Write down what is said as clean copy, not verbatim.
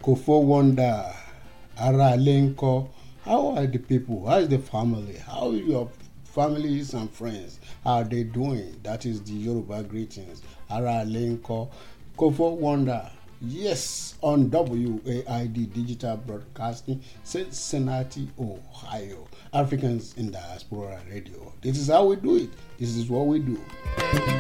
Kofo Wonder, Ara Lenko. How are the people? How is the family? How are your families and friends? How are they doing? That is the Yoruba greetings. Ara Lenko, Kofo Wonder. Yes, on WAID Digital Broadcasting, Cincinnati, Ohio. Africans in Diaspora Radio. This is how we do it. This is what we do.